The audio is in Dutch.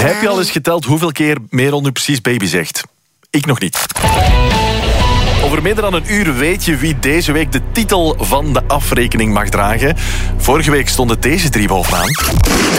Heb je al eens geteld hoeveel keer Merel nu precies baby zegt? Ik nog niet. Over minder dan een uur weet je wie deze week de titel van de afrekening mag dragen. Vorige week stonden deze 3 bovenaan.